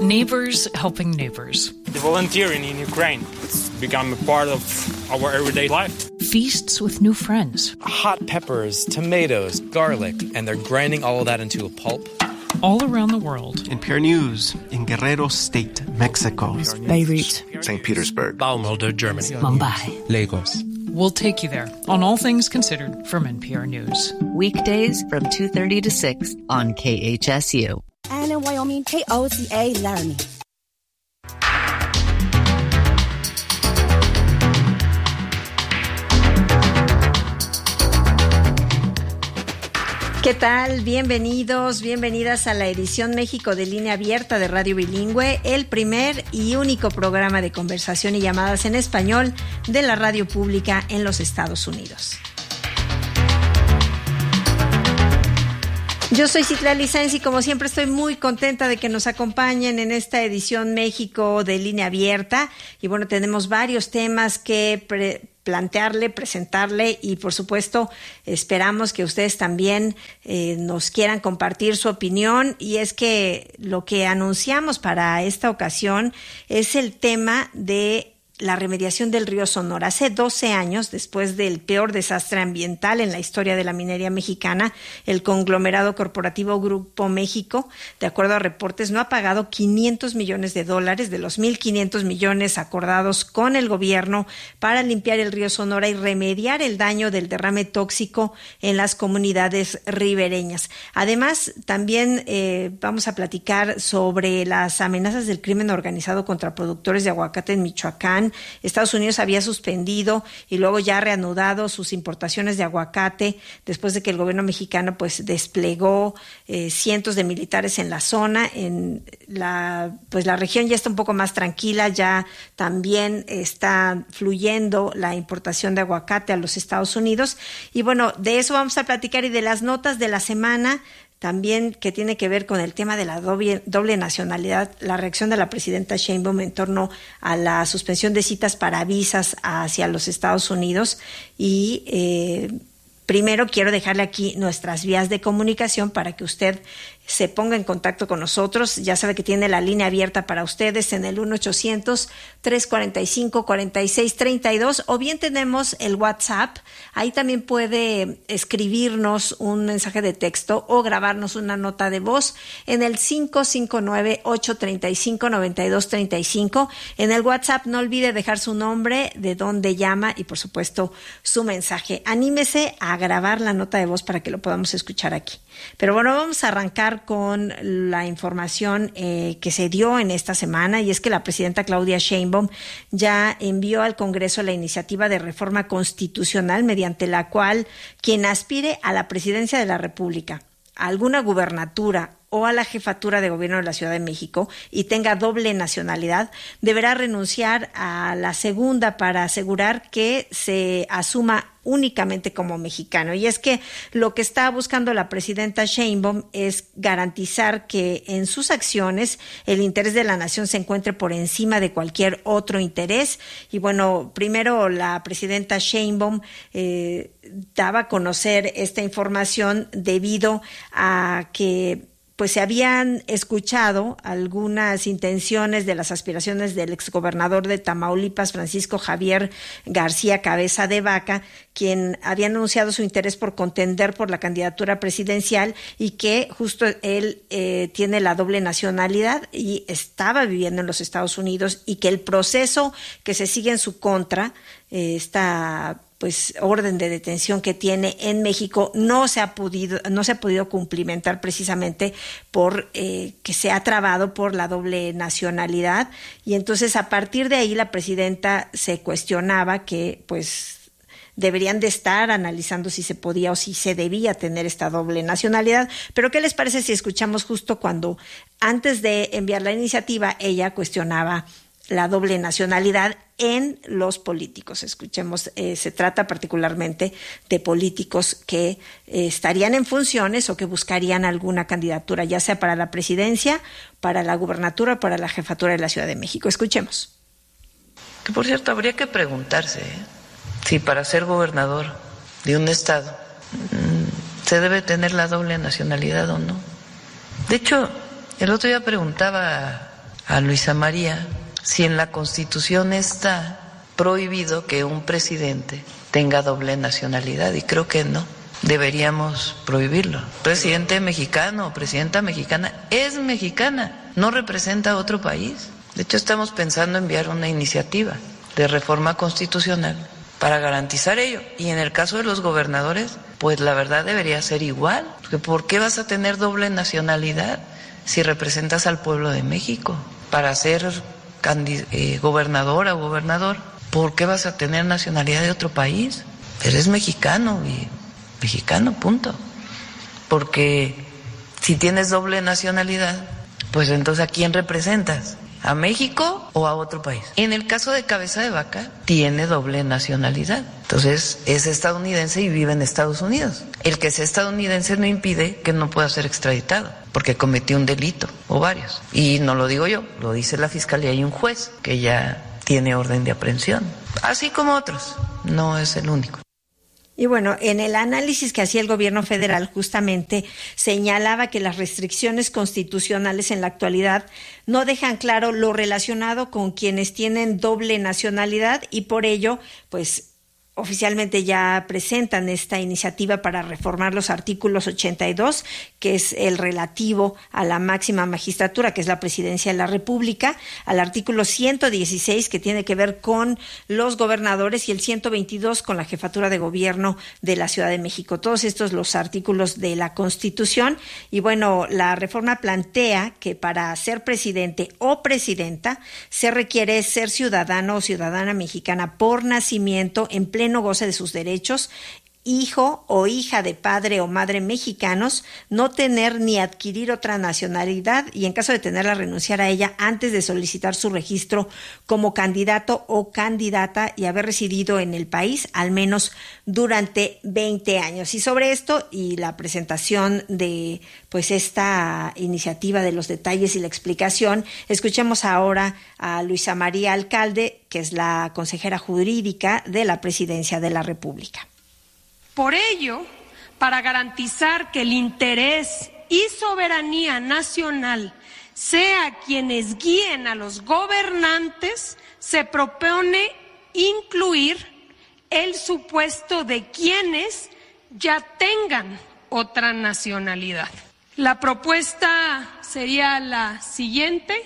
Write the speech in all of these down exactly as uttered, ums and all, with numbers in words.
Neighbors helping neighbors. The volunteering in Ukraine, it's become a part of our everyday life. Feasts with new friends. Hot peppers, tomatoes, garlic, and they're grinding all of that into a pulp. All around the world. N P R News in Guerrero State, Mexico. Beirut. Saint Petersburg. Baumholder, Germany. Mumbai. Lagos. We'll take you there on All Things Considered from N P R News. Weekdays from two thirty to six on K H S U. And in Wyoming, K O C A Laramie. ¿Qué tal? Bienvenidos, bienvenidas a la edición México de Línea Abierta de Radio Bilingüe, el primer y único programa de conversación y llamadas en español de la radio pública en los Estados Unidos. Yo soy Citlali Sáenz y como siempre estoy muy contenta de que nos acompañen en esta edición México de Línea Abierta. Y bueno, tenemos varios temas que pre- plantearle, presentarle y por supuesto esperamos que ustedes también eh, nos quieran compartir su opinión. Y es que lo que anunciamos para esta ocasión es el tema de la remediación del río Sonora. Hace doce años, después del peor desastre ambiental en la historia de la minería mexicana, el conglomerado corporativo Grupo México, de acuerdo a reportes, no ha pagado quinientos millones de dólares de los mil quinientos millones acordados con el gobierno para limpiar el río Sonora y remediar el daño del derrame tóxico en las comunidades ribereñas. Además, también eh, vamos a platicar sobre las amenazas del crimen organizado contra productores de aguacate en Michoacán. Estados Unidos había suspendido y luego ya reanudado sus importaciones de aguacate después de que el gobierno mexicano pues desplegó eh, cientos de militares en la zona. En la pues la región ya está un poco más tranquila, ya también está fluyendo la importación de aguacate a los Estados Unidos. Y bueno, de eso vamos a platicar y de las notas de la semana. También que tiene que ver con el tema de la doble, doble nacionalidad, la reacción de la presidenta Sheinbaum en torno a la suspensión de citas para visas hacia los Estados Unidos. Y eh, primero quiero dejarle aquí nuestras vías de comunicación para que usted se ponga en contacto con nosotros. Ya sabe que tiene la línea abierta para ustedes en el uno ochocientos, tres cuarenta y cinco, cuarenta y seis treinta y dos, o bien tenemos el WhatsApp. Ahí también puede escribirnos un mensaje de texto o grabarnos una nota de voz en el cinco cinco nueve, ocho tres cinco, nueve dos tres cinco. En el WhatsApp no olvide dejar su nombre, de dónde llama y por supuesto su mensaje. Anímese a grabar la nota de voz para que lo podamos escuchar aquí. Pero bueno, vamos a arrancar con la información eh, que se dio en esta semana, y es que la presidenta Claudia Sheinbaum ya envió al Congreso la iniciativa de reforma constitucional mediante la cual quien aspire a la presidencia de la República, a alguna gubernatura o a la jefatura de gobierno de la Ciudad de México y tenga doble nacionalidad, deberá renunciar a la segunda para asegurar que se asuma únicamente como mexicano. Y es que lo que está buscando la presidenta Sheinbaum es garantizar que en sus acciones el interés de la nación se encuentre por encima de cualquier otro interés. Y bueno, primero la presidenta Sheinbaum eh, daba a conocer esta información debido a que pues se habían escuchado algunas intenciones de las aspiraciones del exgobernador de Tamaulipas, Francisco Javier García Cabeza de Vaca, quien había anunciado su interés por contender por la candidatura presidencial y que justo él eh, tiene la doble nacionalidad y estaba viviendo en los Estados Unidos, y que el proceso que se sigue en su contra, eh, esta pues orden de detención que tiene en México, no se ha podido no se ha podido cumplimentar precisamente por eh, que se ha trabado por la doble nacionalidad. Y entonces a partir de ahí la presidenta se cuestionaba que pues deberían de estar analizando si se podía o si se debía tener esta doble nacionalidad. Pero ¿qué les parece si escuchamos justo cuando antes de enviar la iniciativa ella cuestionaba la doble nacionalidad en los políticos? Escuchemos, eh, se trata particularmente de políticos que eh, estarían en funciones o que buscarían alguna candidatura, ya sea para la presidencia, para la gubernatura o para la jefatura de la Ciudad de México. Escuchemos. Que por cierto, habría que preguntarse ¿eh? si para ser gobernador de un estado mmm, se debe tener la doble nacionalidad o no. De hecho, el otro día preguntaba a Luisa María si en la Constitución está prohibido que un presidente tenga doble nacionalidad, y creo que no. Deberíamos prohibirlo. Presidente mexicano o presidenta mexicana es mexicana, no representa a otro país. De hecho, estamos pensando enviar una iniciativa de reforma constitucional para garantizar ello. Y en el caso de los gobernadores, pues la verdad debería ser igual. Porque ¿por qué vas a tener doble nacionalidad si representas al pueblo de México? Para ser candid- eh, gobernadora o gobernador, ¿por qué vas a tener nacionalidad de otro país? Eres mexicano y mexicano, punto. Porque si tienes doble nacionalidad, pues entonces ¿a quién representas? ¿A México o a otro país? En el caso de Cabeza de Vaca, tiene doble nacionalidad. Entonces es estadounidense y vive en Estados Unidos. El que sea estadounidense no impide que no pueda ser extraditado, porque cometió un delito o varios. Y no lo digo yo, lo dice la Fiscalía y un juez que ya tiene orden de aprehensión. Así como otros, no es el único. Y bueno, en el análisis que hacía el gobierno federal justamente señalaba que las restricciones constitucionales en la actualidad no dejan claro lo relacionado con quienes tienen doble nacionalidad y por ello, pues oficialmente ya presentan esta iniciativa para reformar los artículos ochenta y dos, que es el relativo a la máxima magistratura, que es la Presidencia de la República, al artículo ciento dieciséis, que tiene que ver con los gobernadores, y el ciento veintidós con la jefatura de gobierno de la Ciudad de México. Todos estos los artículos de la Constitución. Y bueno, la reforma plantea que para ser presidente o presidenta se requiere ser ciudadano o ciudadana mexicana por nacimiento, en pleno no goce de sus derechos, hijo o hija de padre o madre mexicanos, no tener ni adquirir otra nacionalidad y en caso de tenerla renunciar a ella antes de solicitar su registro como candidato o candidata y haber residido en el país al menos durante veinte años. Y sobre esto y la presentación de pues esta iniciativa, de los detalles y la explicación, escuchemos ahora a Luisa María Alcalde, que es la consejera jurídica de la Presidencia de la República. Por ello, para garantizar que el interés y soberanía nacional sea quienes guíen a los gobernantes, se propone incluir el supuesto de quienes ya tengan otra nacionalidad. La propuesta sería la siguiente.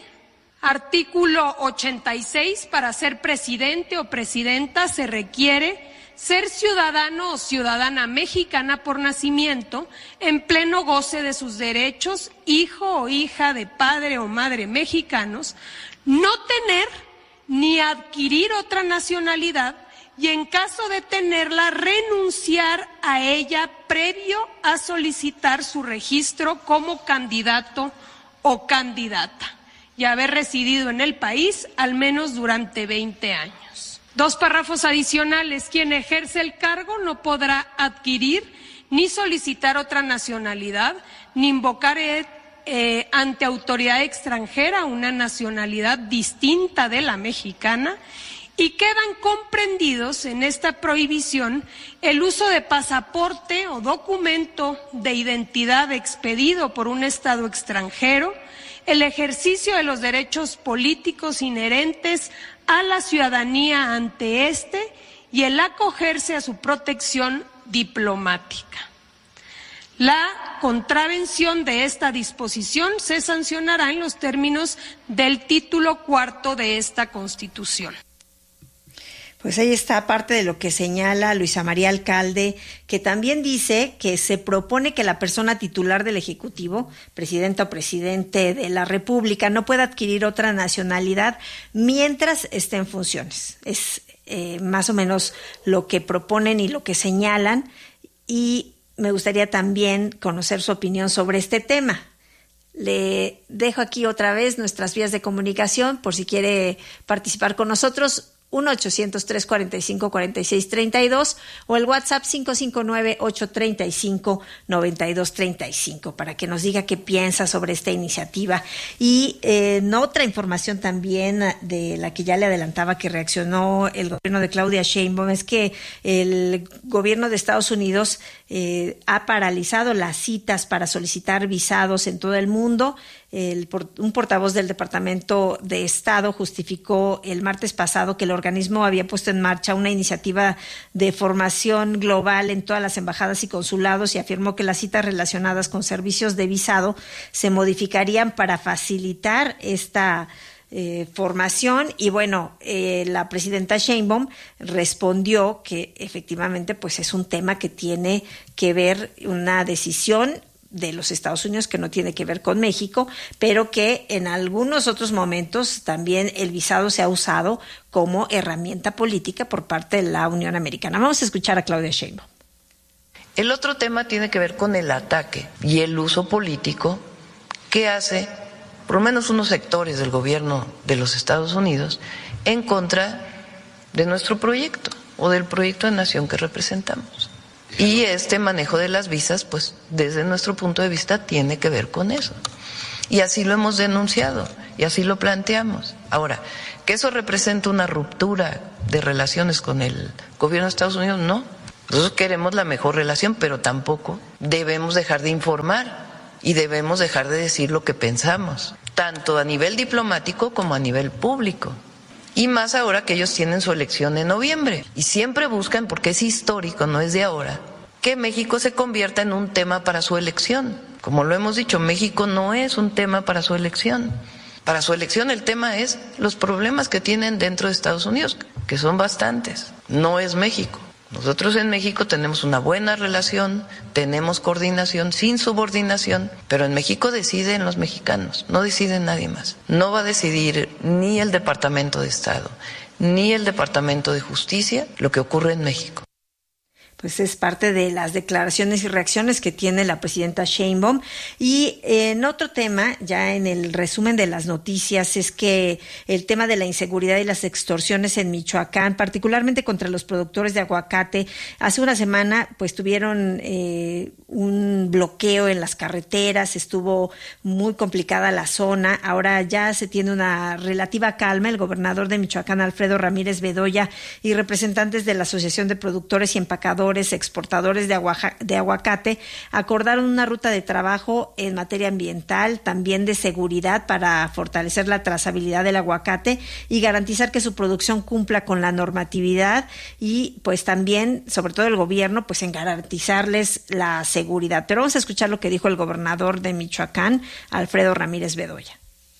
Artículo ochenta y seis. Para ser presidente o presidenta se requiere ser ciudadano o ciudadana mexicana por nacimiento, en pleno goce de sus derechos, hijo o hija de padre o madre mexicanos, no tener ni adquirir otra nacionalidad y en caso de tenerla renunciar a ella previo a solicitar su registro como candidato o candidata y haber residido en el país al menos durante veinte años. Dos párrafos adicionales. Quien ejerce el cargo no podrá adquirir ni solicitar otra nacionalidad, ni invocar eh, eh, ante autoridad extranjera una nacionalidad distinta de la mexicana, y quedan comprendidos en esta prohibición el uso de pasaporte o documento de identidad expedido por un Estado extranjero, el ejercicio de los derechos políticos inherentes a la ciudadanía ante éste y el acogerse a su protección diplomática. La contravención de esta disposición se sancionará en los términos del título cuarto de esta Constitución. Pues ahí está parte de lo que señala Luisa María Alcalde, que también dice que se propone que la persona titular del Ejecutivo, presidenta o presidente de la República, no pueda adquirir otra nacionalidad mientras esté en funciones. Es eh, más o menos lo que proponen y lo que señalan, y me gustaría también conocer su opinión sobre este tema. Le dejo aquí otra vez nuestras vías de comunicación por si quiere participar con nosotros. uno ochocientos, trescientos cuarenta y cinco, cuarenta y seis treinta y dos o el WhatsApp cinco cinco nueve, ocho tres cinco, nueve dos tres cinco para que nos diga qué piensa sobre esta iniciativa. Y eh, en otra información también de la que ya le adelantaba que reaccionó el gobierno de Claudia Sheinbaum es que el gobierno de Estados Unidos eh, ha paralizado las citas para solicitar visados en todo el mundo. El, un portavoz del Departamento de Estado justificó el martes pasado que el organismo había puesto en marcha una iniciativa de formación global en todas las embajadas y consulados y afirmó que las citas relacionadas con servicios de visado se modificarían para facilitar esta eh, formación. Y bueno, eh, la presidenta Sheinbaum respondió que efectivamente pues es un tema que tiene que ver una decisión de los Estados Unidos que no tiene que ver con México, pero que en algunos otros momentos también el visado se ha usado como herramienta política por parte de la Unión Americana. Vamos a escuchar a Claudia Sheinbaum. El otro tema tiene que ver con el ataque y el uso político que hace por lo menos unos sectores del gobierno de los Estados Unidos en contra de nuestro proyecto o del proyecto de nación que representamos. Y este manejo de las visas, pues desde nuestro punto de vista tiene que ver con eso. Y así lo hemos denunciado y así lo planteamos. Ahora, ¿que eso representa una ruptura de relaciones con el gobierno de Estados Unidos? No. Nosotros queremos la mejor relación, pero tampoco debemos dejar de informar y debemos dejar de decir lo que pensamos, tanto a nivel diplomático como a nivel público. Y más ahora que ellos tienen su elección en noviembre. Y siempre buscan, porque es histórico, no es de ahora, que México se convierta en un tema para su elección. Como lo hemos dicho, México no es un tema para su elección. Para su elección el tema es los problemas que tienen dentro de Estados Unidos, que son bastantes. No es México. Nosotros en México tenemos una buena relación, tenemos coordinación sin subordinación, pero en México deciden los mexicanos, no decide nadie más. No va a decidir ni el Departamento de Estado, ni el Departamento de Justicia lo que ocurre en México. Pues es parte de las declaraciones y reacciones que tiene la presidenta Sheinbaum. Y en otro tema, ya en el resumen de las noticias, es que el tema de la inseguridad y las extorsiones en Michoacán, particularmente contra los productores de aguacate, hace una semana pues tuvieron eh, un bloqueo en las carreteras, estuvo muy complicada la zona, ahora ya se tiene una relativa calma. El gobernador de Michoacán, Alfredo Ramírez Bedoya, y representantes de la Asociación de Productores y Empacadores exportadores de, aguaja, de aguacate acordaron una ruta de trabajo en materia ambiental, también de seguridad, para fortalecer la trazabilidad del aguacate y garantizar que su producción cumpla con la normatividad, y pues también, sobre todo el gobierno, pues en garantizarles la seguridad. Pero vamos a escuchar lo que dijo el gobernador de Michoacán, Alfredo Ramírez Bedoya.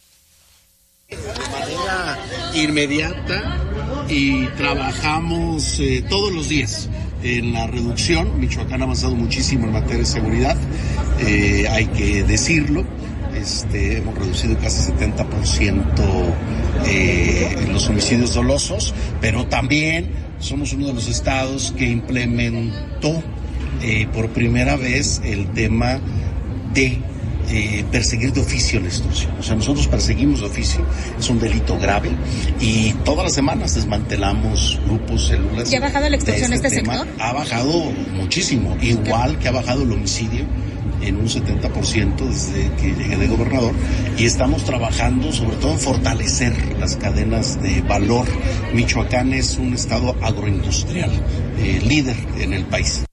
De manera inmediata y trabajamos eh, todos los días en la reducción. Michoacán ha avanzado muchísimo en materia de seguridad, eh, hay que decirlo. Este, hemos reducido casi setenta por ciento eh, los homicidios dolosos, pero también somos uno de los estados que implementó eh, por primera vez el tema de Eh, perseguir de oficio la extorsión. O sea, nosotros perseguimos de oficio, es un delito grave, y todas las semanas desmantelamos grupos, células. ¿Y ha bajado la extorsión en este, este sector? Ha bajado muchísimo, igual que ha bajado el homicidio en un setenta por ciento desde que llegué de gobernador, y estamos trabajando sobre todo en fortalecer las cadenas de valor. Michoacán es un estado agroindustrial, eh, líder en el país.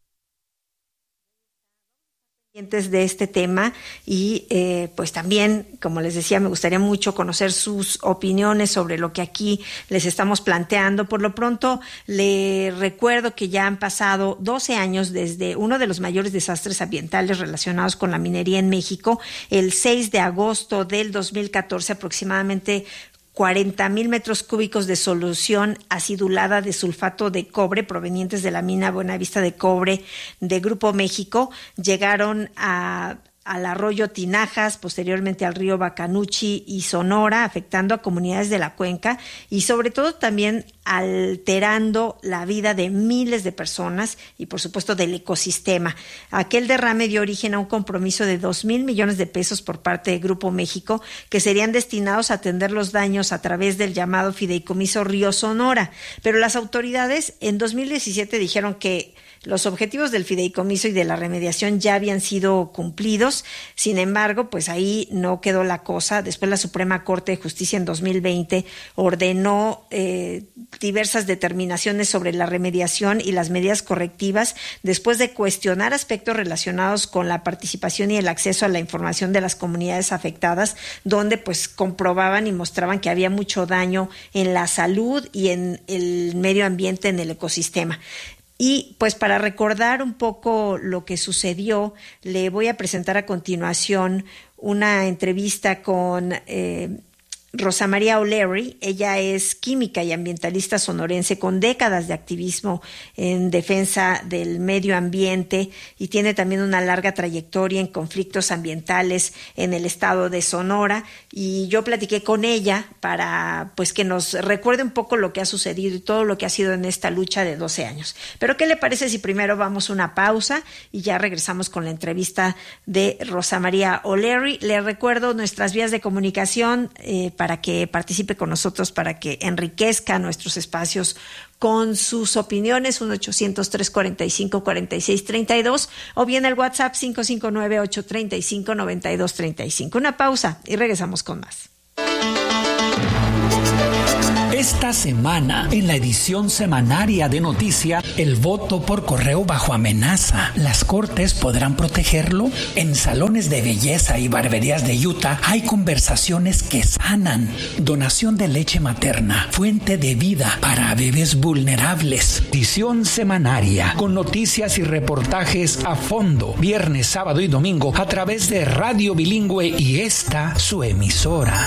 De este tema y eh, pues también, como les decía, me gustaría mucho conocer sus opiniones sobre lo que aquí les estamos planteando. Por lo pronto, le recuerdo que ya han pasado doce años desde uno de los mayores desastres ambientales relacionados con la minería en México. El seis de agosto del dos mil catorce, aproximadamente cuarenta mil metros cúbicos de solución acidulada de sulfato de cobre provenientes de la mina Buenavista de Cobre de Grupo México llegaron a al arroyo Tinajas, posteriormente al río Bacanuchi y Sonora, afectando a comunidades de la cuenca y sobre todo también alterando la vida de miles de personas y por supuesto del ecosistema. Aquel derrame dio origen a un compromiso de dos mil millones de pesos por parte de Grupo México, que serían destinados a atender los daños a través del llamado Fideicomiso Río Sonora. Pero las autoridades en dos mil diecisiete dijeron que los objetivos del fideicomiso y de la remediación ya habían sido cumplidos. Sin embargo, pues ahí no quedó la cosa. Después la Suprema Corte de Justicia en dos mil veinte ordenó eh, diversas determinaciones sobre la remediación y las medidas correctivas después de cuestionar aspectos relacionados con la participación y el acceso a la información de las comunidades afectadas, donde pues comprobaban y mostraban que había mucho daño en la salud y en el medio ambiente, en el ecosistema. Y pues para recordar un poco lo que sucedió, le voy a presentar a continuación una entrevista con eh, Rosa María O'Leary. Ella es química y ambientalista sonorense con décadas de activismo en defensa del medio ambiente y tiene también una larga trayectoria en conflictos ambientales en el estado de Sonora. Y yo platiqué con ella para pues que nos recuerde un poco lo que ha sucedido y todo lo que ha sido en esta lucha de doce años. Pero ¿qué le parece si primero vamos a una pausa y ya regresamos con la entrevista de Rosa María O'Leary? Le recuerdo nuestras vías de comunicación eh, para que participe con nosotros, para que enriquezca nuestros espacios con sus opiniones, uno ochocientos, trescientos cuarenta y cinco, cuarenta y seis treinta y dos, o bien el WhatsApp cinco cinco nueve, ocho tres cinco, nueve dos tres cinco. Una pausa y regresamos con más. Esta semana, en la edición semanaria de Noticia, el voto por correo bajo amenaza. ¿Las cortes podrán protegerlo? En salones de belleza y barberías de Utah hay conversaciones que sanan. Donación de leche materna, fuente de vida para bebés vulnerables. Edición semanaria, con noticias y reportajes a fondo, viernes, sábado y domingo, a través de Radio Bilingüe y esta, su emisora.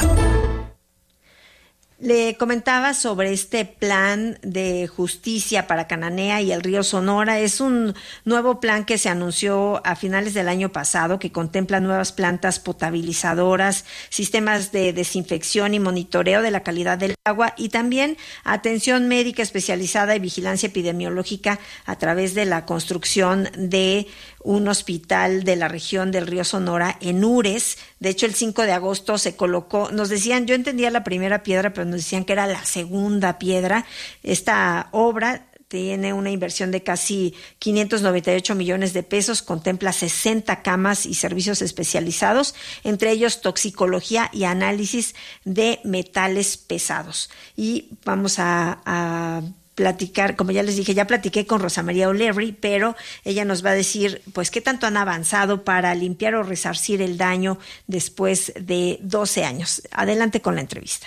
Le comentaba sobre este plan de justicia para Cananea y el río Sonora. Es un nuevo plan que se anunció a finales del año pasado, que contempla nuevas plantas potabilizadoras, sistemas de desinfección y monitoreo de la calidad del agua y también atención médica especializada y vigilancia epidemiológica a través de la construcción de un hospital de la región del río Sonora en Ures. De hecho, el cinco de agosto se colocó, nos decían, yo entendía la primera piedra, pero nos decían que era la segunda piedra. Esta obra tiene una inversión de casi quinientos noventa y ocho millones de pesos, contempla sesenta camas y servicios especializados, entre ellos toxicología y análisis de metales pesados. Y vamos a, a platicar, como ya les dije, ya platiqué con Rosa María O'Leary, pero ella nos va a decir pues qué tanto han avanzado para limpiar o resarcir el daño después de doce años. Adelante con la entrevista.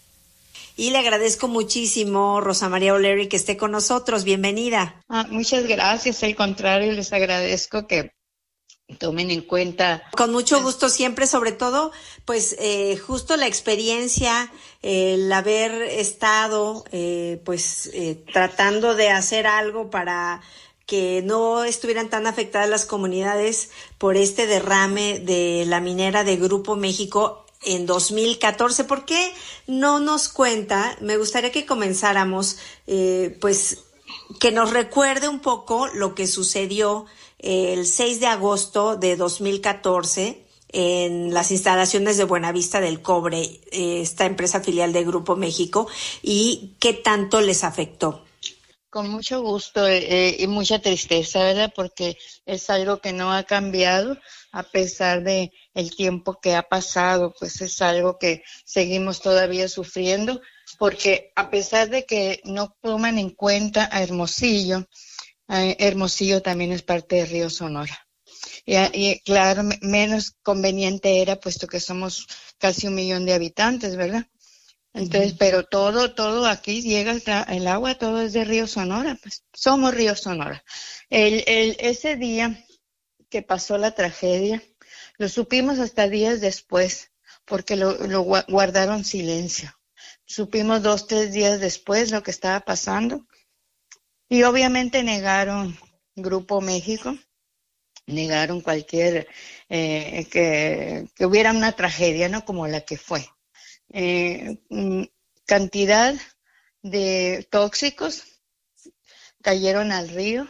Y le agradezco muchísimo, Rosa María O'Leary, que esté con nosotros. Bienvenida. Ah, muchas gracias. Al contrario, les agradezco que tomen en cuenta. Con mucho gusto siempre, sobre todo, pues eh, justo la experiencia, eh, el haber estado eh, pues eh, tratando de hacer algo para que no estuvieran tan afectadas las comunidades por este derrame de la minera de Grupo México en dos mil catorce. ¿Por qué no nos cuenta? Me gustaría que comenzáramos, eh, pues, que nos recuerde un poco lo que sucedió el seis de agosto de dos mil catorce en las instalaciones de Buenavista del Cobre, esta empresa filial de Grupo México, y qué tanto les afectó. Con mucho gusto eh, y mucha tristeza, ¿verdad? Porque es algo que no ha cambiado a pesar de el tiempo que ha pasado, pues es algo que seguimos todavía sufriendo, porque a pesar de que no toman en cuenta a Hermosillo, eh, Hermosillo también es parte del río Sonora. Y, y claro, menos conveniente era, puesto que somos casi un millón de habitantes, ¿verdad? Entonces, pero todo, todo aquí llega el, el agua, todo es de Río Sonora, pues somos Río Sonora. El, el, ese día que pasó la tragedia, lo supimos hasta días después, porque lo, lo guardaron silencio. Supimos dos, tres días después lo que estaba pasando, y obviamente negaron Grupo México, negaron cualquier, eh, que, que hubiera una tragedia, ¿no? Como la que fue. Eh, cantidad de tóxicos cayeron al río,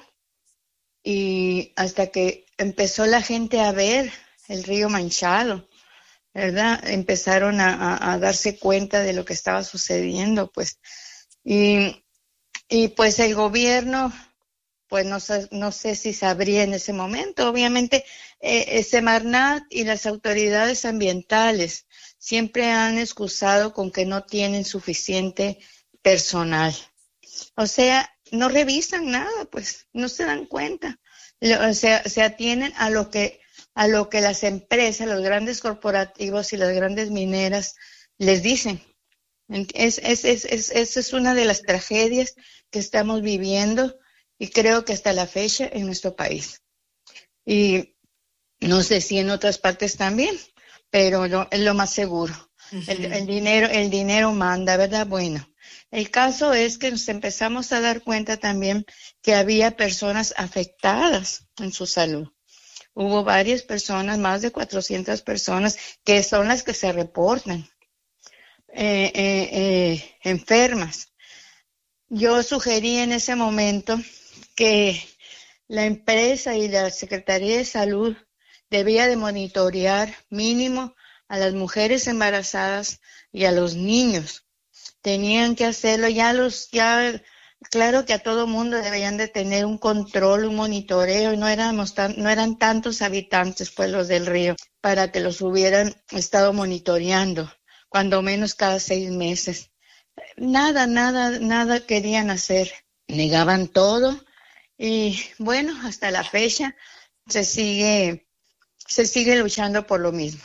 y hasta que empezó la gente a ver el río manchado, ¿verdad? Empezaron a, a, a darse cuenta de lo que estaba sucediendo, pues. Y, y pues el gobierno pues no sé, no sé si sabría en ese momento. Obviamente, eh, Semarnat y las autoridades ambientales siempre han excusado con que no tienen suficiente personal. O sea, no revisan nada, pues, no se dan cuenta. O sea, se atienen a lo que, a lo que las empresas, los grandes corporativos y las grandes mineras les dicen. Es, es, es, es, esa es una de las tragedias que estamos viviendo y creo que hasta la fecha en nuestro país. Y no sé si en otras partes también, pero lo, es lo más seguro. Uh-huh. El, el dinero, el dinero manda, ¿verdad? Bueno, el caso es que nos empezamos a dar cuenta también que había personas afectadas en su salud. Hubo varias personas, más de cuatrocientas personas, que son las que se reportan eh, eh, eh, enfermas. Yo sugerí en ese momento que la empresa y la Secretaría de Salud debía de monitorear mínimo a las mujeres embarazadas y a los niños. Tenían que hacerlo, ya los, ya, claro que a todo mundo deberían de tener un control, un monitoreo, y no éramos tan, no eran tantos habitantes, pues, los del río, para que los hubieran estado monitoreando, cuando menos cada seis meses. Nada, nada, nada querían hacer. Negaban todo, y bueno, hasta la fecha se sigue, se sigue luchando por lo mismo.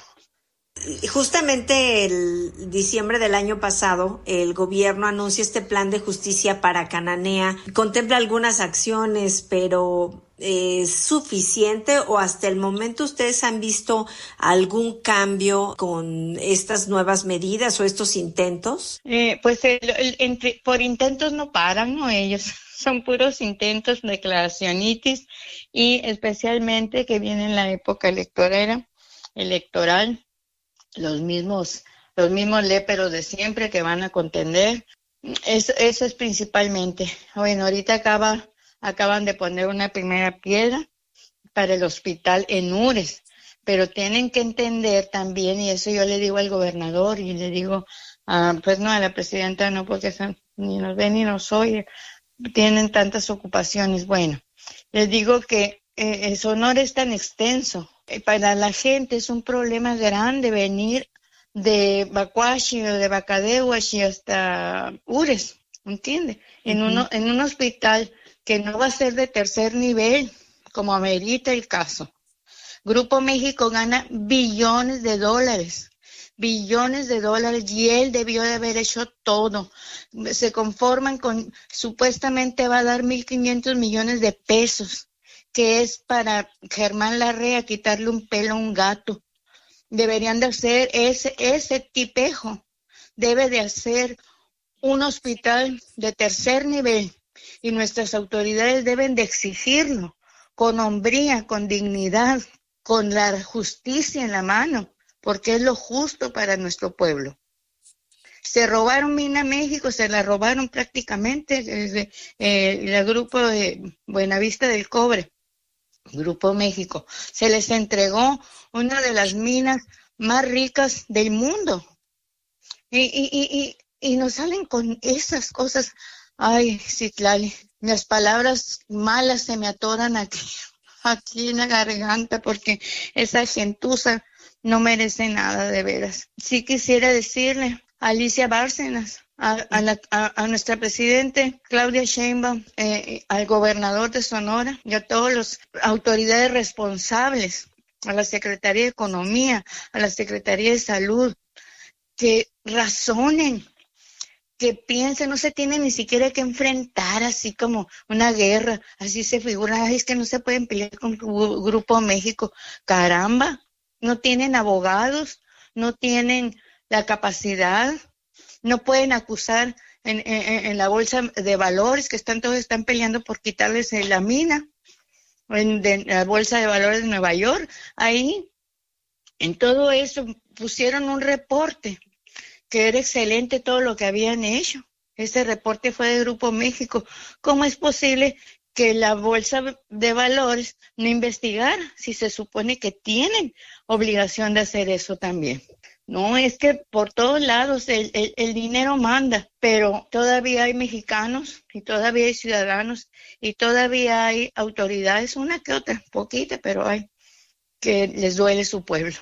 Justamente el diciembre del año pasado, el gobierno anuncia este plan de justicia para Cananea. Contempla algunas acciones, pero ¿es suficiente o hasta el momento ustedes han visto algún cambio con estas nuevas medidas o estos intentos? Eh, pues el, el, entre, por intentos no paran, ¿no? Ellos son puros intentos, declaracionitis, y especialmente que viene en la época electoral, electoral. Los mismos, los mismos léperos de siempre que van a contender. Eso, eso es principalmente. Bueno, ahorita acaba, acaban de poner una primera piedra para el hospital en Ures, pero tienen que entender también, y eso yo le digo al gobernador y le digo, uh, pues no, a la presidenta no, porque son, ni nos ven ni nos oye, tienen tantas ocupaciones. Bueno, les digo que eh, el Sonora es tan extenso. Para la gente es un problema grande venir de Bacuachi o de Bacadehuachi hasta Ures, ¿entiende? Uh-huh. En uno, en un hospital que no va a ser de tercer nivel, como amerita el caso. Grupo México gana billones de dólares, billones de dólares, y él debió de haber hecho todo. Se conforman con, supuestamente va a dar mil quinientos millones de pesos, que es para Germán Larrea quitarle un pelo a un gato. Deberían de hacer ese, ese tipejo, debe de hacer un hospital de tercer nivel, y nuestras autoridades deben de exigirlo con hombría, con dignidad, con la justicia en la mano, porque es lo justo para nuestro pueblo. Se robaron Mina México, se la robaron prácticamente desde eh, el grupo de Buenavista del Cobre. Grupo México, se les entregó una de las minas más ricas del mundo, y, y, y, y nos salen con esas cosas. Ay, Citlali, las palabras malas se me atoran aquí, aquí en la garganta, porque esa gentuza no merece nada, de veras. Sí quisiera decirle a Alicia Bárcenas, A, a, la, a, a nuestra presidente Claudia Sheinbaum, eh, al gobernador de Sonora y a todas las autoridades responsables, a la Secretaría de Economía, a la Secretaría de Salud, que razonen, que piensen, no se tiene ni siquiera que enfrentar así como una guerra, así se figura. Ay, es que no se pueden pelear con Grupo México. Caramba, no tienen abogados, no tienen la capacidad. No pueden acusar en, en, en la bolsa de valores, que están todos están peleando por quitarles la mina, en de, la bolsa de valores de Nueva York. Ahí, en todo eso, pusieron un reporte que era excelente todo lo que habían hecho. Ese reporte fue de Grupo México. ¿Cómo es posible que la bolsa de valores no investigara si se supone que tienen obligación de hacer eso también? No, es que por todos lados el, el, el dinero manda, pero todavía hay mexicanos y todavía hay ciudadanos y todavía hay autoridades, una que otra, poquita, pero hay, que les duele su pueblo.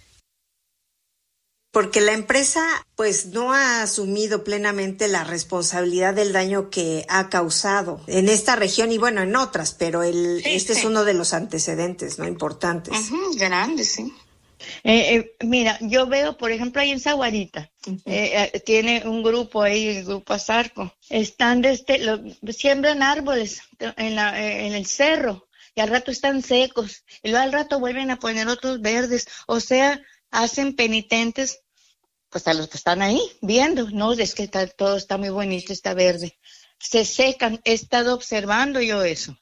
Porque la empresa pues no ha asumido plenamente la responsabilidad del daño que ha causado en esta región y bueno, en otras, pero el sí, este sí. es uno de los antecedentes, ¿no? Importantes. Uh-huh, grandes, sí. Eh, eh, mira, yo veo, por ejemplo, ahí en Zaguarita, uh-huh. eh, eh, tiene un grupo ahí, el grupo Azarco, están desde, lo, siembran árboles en, la, eh, en el cerro y al rato están secos y luego al rato vuelven a poner otros verdes, o sea, hacen penitentes pues a los que están ahí viendo, no, es que está, todo está muy bonito, está verde, se secan, he estado observando yo eso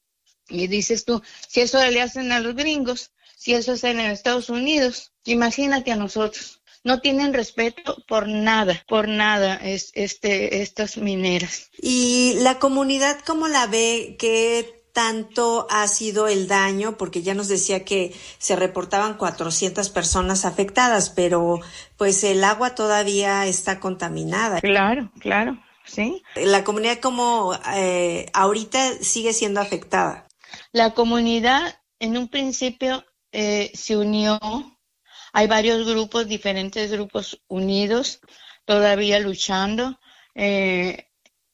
y dices tú, si eso le hacen a los gringos, si eso es en Estados Unidos, imagínate a nosotros. No tienen respeto por nada, por nada es, este, estas mineras. ¿Y la comunidad cómo la ve? ¿Qué tanto ha sido el daño? Porque ya nos decía que se reportaban cuatrocientas personas afectadas, pero pues el agua todavía está contaminada. Claro, claro, sí. ¿La comunidad cómo eh, ahorita sigue siendo afectada? La comunidad en un principio Eh, se unió, hay varios grupos, diferentes grupos unidos, todavía luchando. Eh,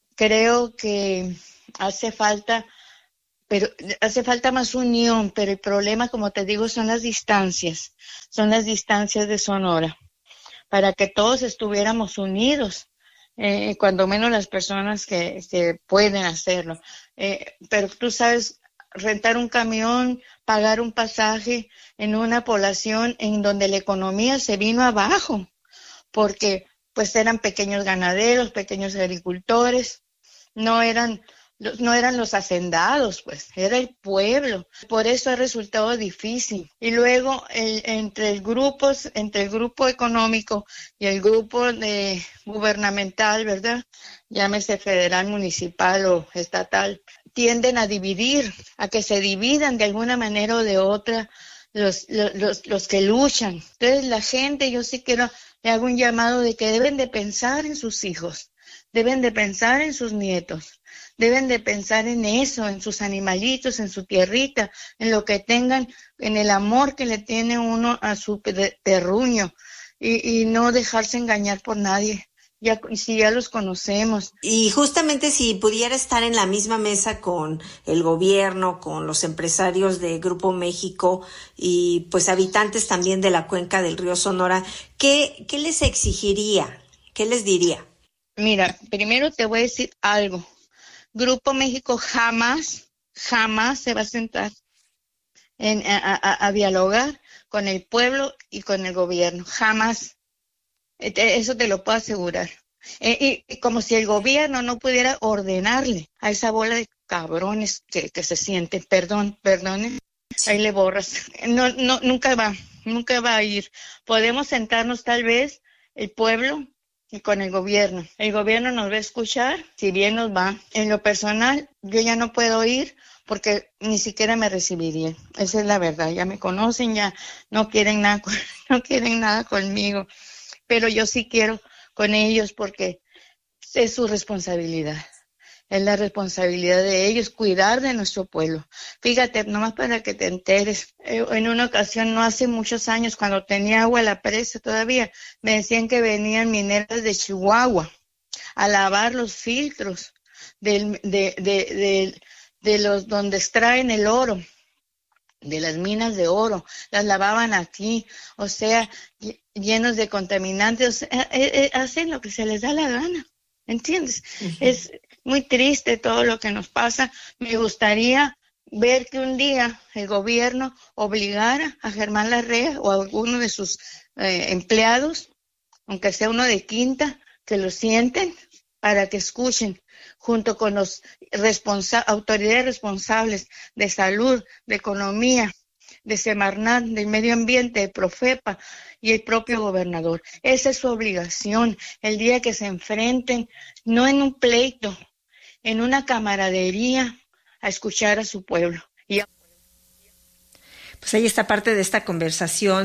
creo que hace falta, pero hace falta más unión, pero el problema, como te digo, son las distancias, son las distancias de Sonora, para que todos estuviéramos unidos, eh, cuando menos las personas que, que pueden hacerlo. Eh, pero tú sabes, rentar un camión, pagar un pasaje en una población en donde la economía se vino abajo, porque pues eran pequeños ganaderos, pequeños agricultores, no eran, no eran los hacendados, pues, era el pueblo. Por eso ha resultado difícil. Y luego el, entre el grupos, entre el grupo económico y el grupo de gubernamental, ¿verdad? Llámese federal, municipal o estatal, tienden a dividir, a que se dividan de alguna manera o de otra los, los, los que luchan. Entonces la gente, yo sí quiero, le hago un llamado de que deben de pensar en sus hijos, deben de pensar en sus nietos, deben de pensar en eso, en sus animalitos, en su tierrita, en lo que tengan, en el amor que le tiene uno a su terruño y, y no dejarse engañar por nadie. Ya, si ya los conocemos. Y justamente si pudiera estar en la misma mesa con el gobierno, con los empresarios de Grupo México y pues habitantes también de la cuenca del río Sonora, ¿qué, qué les exigiría? ¿Qué les diría? Mira, primero te voy a decir algo. Grupo México jamás, jamás se va a sentar en, a, a, a dialogar con el pueblo y con el gobierno. Jamás. Eso te lo puedo asegurar. Eh, y, y como si el gobierno no pudiera ordenarle a esa bola de cabrones que, que se sienten, perdón, perdón, ahí le borras. No, no, nunca va, nunca va a ir. Podemos sentarnos tal vez el pueblo y con el gobierno. El gobierno nos va a escuchar, si bien nos va. En lo personal, yo ya no puedo ir porque ni siquiera me recibirían. Esa es la verdad. Ya me conocen, ya no quieren nada, no quieren nada conmigo. Pero yo sí quiero con ellos porque es su responsabilidad. Es la responsabilidad de ellos cuidar de nuestro pueblo. Fíjate, nomás para que te enteres, en una ocasión, no hace muchos años, cuando tenía agua en la presa todavía, me decían que venían mineras de Chihuahua a lavar los filtros del, de, de, de, de los donde extraen el oro, de las minas de oro, las lavaban aquí, o sea, llenos de contaminantes, o sea, eh, eh, hacen lo que se les da la gana, ¿entiendes? Uh-huh. Es muy triste todo lo que nos pasa. Me gustaría ver que un día el gobierno obligara a Germán Larrea o a alguno de sus eh, empleados, aunque sea uno de quinta, que lo sienten para que escuchen, junto con los responsa- autoridades responsables de salud, de economía, de Semarnat, del medio ambiente, de Profepa y el propio gobernador. Esa es su obligación, el día que se enfrenten, no en un pleito, en una camaradería, a escuchar a su pueblo. Y a... Pues ahí está parte de esta conversación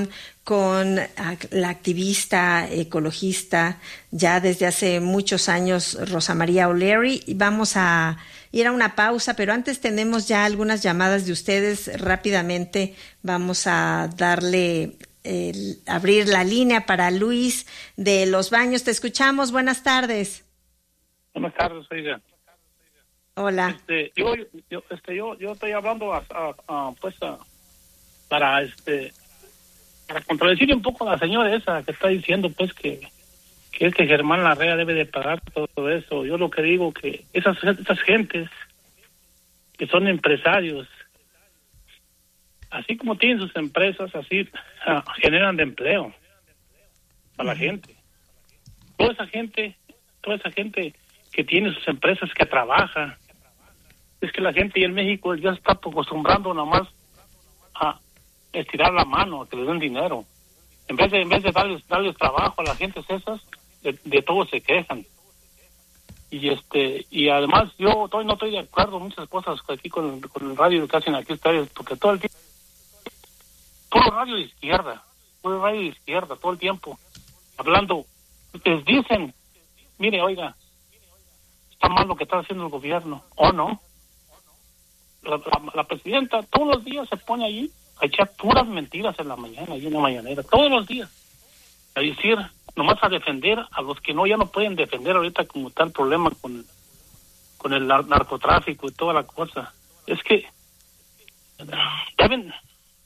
con la activista ecologista ya desde hace muchos años, Rosa María O'Leary, y vamos a ir a una pausa, pero antes tenemos ya algunas llamadas de ustedes. Rápidamente vamos a darle, eh, abrir la línea para Luis de Los Baños. Te escuchamos, buenas tardes. Buenas tardes, oiga. Hola. Este, yo, yo, este, yo, yo estoy hablando a, a, a, pues a, para este para contradecir un poco a la señora esa que está diciendo pues que que este Germán Larrea debe de pagar todo eso. Yo lo que digo que esas esas gentes que son empresarios, así como tienen sus empresas, así uh, generan de empleo para la gente. Toda esa gente, toda esa gente que tiene sus empresas, que trabaja, es que la gente en México ya está acostumbrando nomás a estirar la mano, a que les den dinero. En vez de, en vez de darles, darles trabajo a las gentes esas, de, de todo se quejan. Y este y además yo todavía no estoy de acuerdo en muchas cosas aquí con, con el radio que hacen aquí ustedes, porque todo el tiempo, puro radio de izquierda, puro radio de izquierda, todo el tiempo, hablando, les dicen, mire, oiga, está mal lo que está haciendo el gobierno, ¿o no? La, la, la presidenta todos los días se pone allí a echar puras mentiras en la mañana, allí en la mañanera, todos los días, a decir, nomás a defender a los que no, ya no pueden defender ahorita como está el problema con, con el narcotráfico y toda la cosa. Es que deben,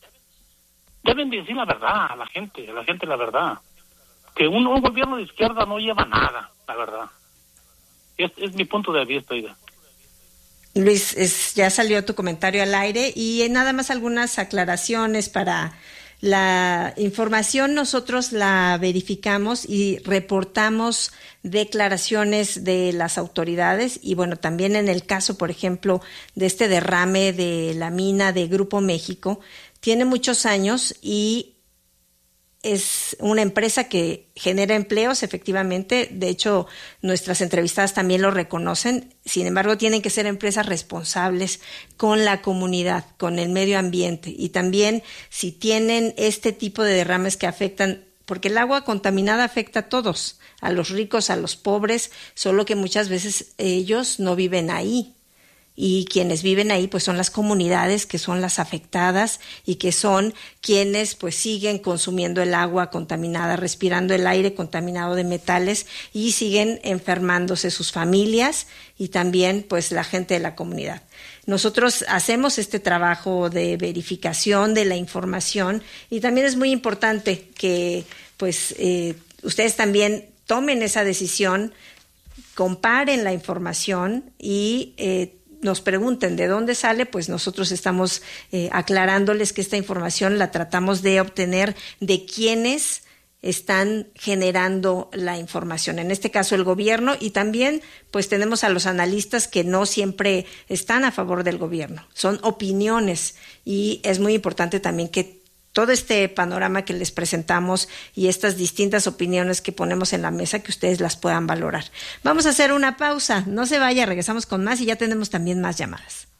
deben decir la verdad a la gente, a la gente la verdad, que un, un gobierno de izquierda no lleva nada, la verdad. Es, es mi punto de vista, oiga. Luis, es, ya salió tu comentario al aire y nada más algunas aclaraciones para la información. Nosotros la verificamos y reportamos declaraciones de las autoridades y bueno, también en el caso, por ejemplo, de este derrame de la mina de Grupo México, tiene muchos años y es una empresa que genera empleos, efectivamente. De hecho, nuestras entrevistadas también lo reconocen. Sin embargo, tienen que ser empresas responsables con la comunidad, con el medio ambiente. Y también, si tienen este tipo de derrames que afectan, porque el agua contaminada afecta a todos, a los ricos, a los pobres, solo que muchas veces ellos no viven ahí. Y quienes viven ahí pues son las comunidades que son las afectadas y que son quienes pues siguen consumiendo el agua contaminada, respirando el aire contaminado de metales y siguen enfermándose sus familias y también pues la gente de la comunidad. Nosotros hacemos este trabajo de verificación de la información y también es muy importante que pues eh, ustedes también tomen esa decisión, comparen la información y eh, nos pregunten de dónde sale, pues nosotros estamos eh, aclarándoles que esta información la tratamos de obtener de quienes están generando la información, en este caso el gobierno, y también pues tenemos a los analistas que no siempre están a favor del gobierno, son opiniones y es muy importante también que todo este panorama que les presentamos y estas distintas opiniones que ponemos en la mesa, que ustedes las puedan valorar. Vamos a hacer una pausa, no se vaya, regresamos con más y ya tenemos también más llamadas.